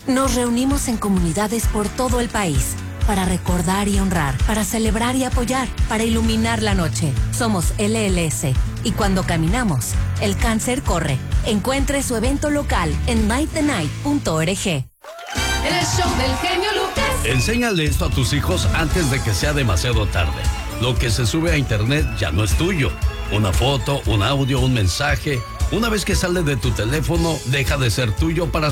Nos reunimos en comunidades por todo el país para recordar y honrar, para celebrar y apoyar, para iluminar la noche. Somos LLS y cuando caminamos, el cáncer corre. Encuentre su evento local en nightthenight.org. El show del genio Lucas. Enséñale esto a tus hijos antes de que sea demasiado tarde. Lo que se sube a internet ya no es tuyo. Una foto, un audio, un mensaje. Una vez que sale de tu teléfono, deja de ser tuyo para